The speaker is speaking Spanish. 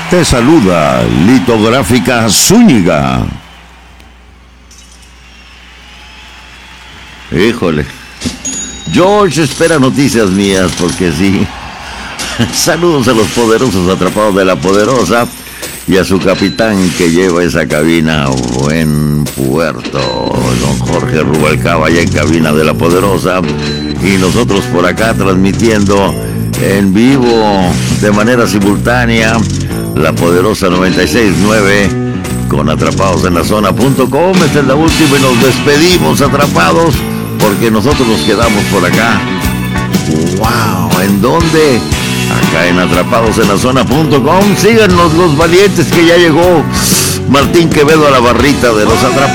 Te saluda Litográfica Zúñiga. Híjole, George espera noticias mías porque sí. Saludos a los poderosos atrapados de la poderosa y a su capitán que lleva esa cabina a buen puerto, don Jorge Rubalcaba, allá en cabina de la poderosa, y nosotros por acá transmitiendo en vivo de manera simultánea la poderosa 96.9 con atrapadosenlazona.com. Esta es la última y nos despedimos, atrapados, porque nosotros nos quedamos por acá. ¡Wow! ¿En dónde? Acá en atrapadosenlazona.com. Síganos los valientes, que ya llegó Martín Quevedo a la barrita de los atrapados.